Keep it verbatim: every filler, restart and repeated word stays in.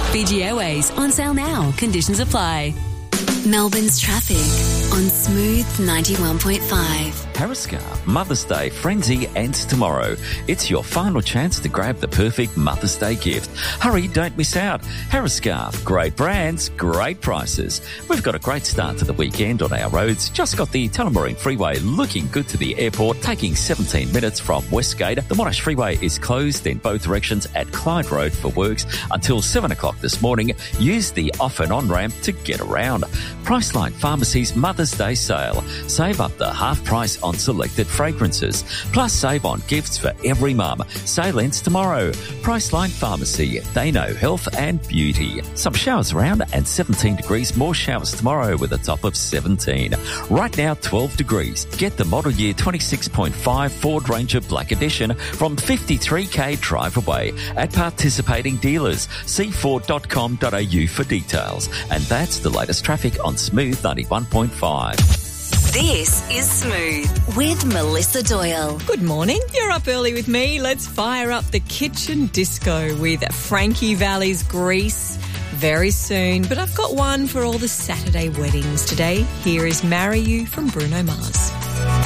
Fiji Airways on sale now. Conditions apply. Melbourne's traffic on Smooth ninety-one point five. Periscar, Mother's Day frenzy ends tomorrow. It's your final chance to grab the perfect Mother's Day gift. Hurry, don't miss out. Harriscarf, great brands, great prices. We've got a great start to the weekend on our roads. Just got the Tullamarine Freeway looking good to the airport, taking seventeen minutes from Westgate. The Monash Freeway is closed in both directions at Clyde Road for works until seven o'clock this morning. Use the off and on ramp to get around. Priceline Pharmacy's Mother's Day sale. Save up to half price on selected fragrances. Plus save on gifts for every mum. Sale ends tomorrow. Priceline Pharmacy. They know health and beauty. Some showers around and seventeen degrees. More showers tomorrow with a top of seventeen. Right now, twelve degrees. Get the model year twenty-six point five Ford Ranger Black Edition from fifty-three k drive away at participating dealers. See ford dot com dot a u for details. And that's the latest traffic on Smooth ninety-one point five. This is Smooth with Melissa Doyle. Good morning. You're up early with me. Let's fire up the kitchen disco with Frankie Valli's Grease very soon. But I've got one for all the Saturday weddings today. Here is Marry You from Bruno Mars.